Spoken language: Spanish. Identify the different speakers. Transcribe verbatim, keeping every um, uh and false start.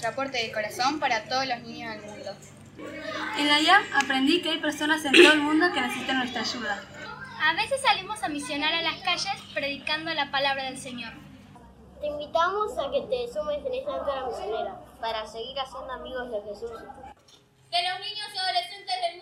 Speaker 1: nuestro aporte de corazón para todos los niños del mundo.
Speaker 2: En la I A M aprendí que hay personas en todo el mundo que necesitan nuestra ayuda.
Speaker 3: A veces salimos a misionar a las calles predicando la palabra del Señor.
Speaker 4: Te invitamos a que te sumes en esta aventura misionera para seguir haciendo amigos de Jesús.
Speaker 5: Que los niños y adolescentes del mundo